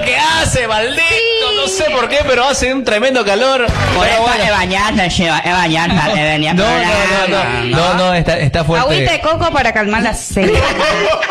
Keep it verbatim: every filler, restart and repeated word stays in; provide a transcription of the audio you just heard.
que hace, maldito. Sí. No sé por qué, pero hace un tremendo calor. Por eso bueno. es bañarse, es bañarse, es venir no, no, no, no, no, no, no, está, está fuerte. Agüita de coco para calmar la sed.